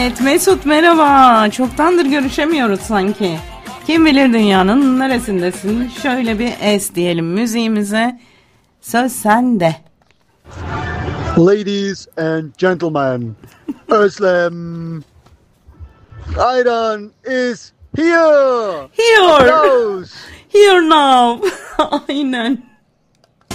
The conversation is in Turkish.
Evet Mesut merhaba. Çoktandır görüşemiyoruz sanki. Kim bilir dünyanın neresindesin? Şöyle bir es diyelim müziğimize. Söz sende. Ladies and gentlemen, Özlem Ayran is here. Here. Applause. Here now. Aynen.